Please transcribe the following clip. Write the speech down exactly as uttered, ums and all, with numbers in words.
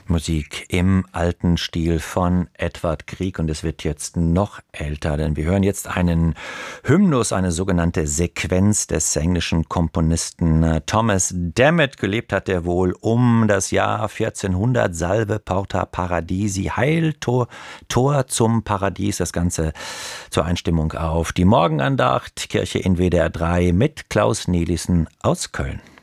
Musik im alten Stil von Edvard Grieg, und es wird jetzt noch älter, denn wir hören jetzt einen Hymnus, eine sogenannte Sequenz des englischen Komponisten Thomas Dammit. Gelebt hat er wohl um das Jahr vierzehnhundert. Salve Porta Paradisi, Heiltor, Tor zum Paradies. Das Ganze zur Einstimmung auf die Morgenandacht, Kirche in W D R drei mit Klaus Nelissen aus Köln.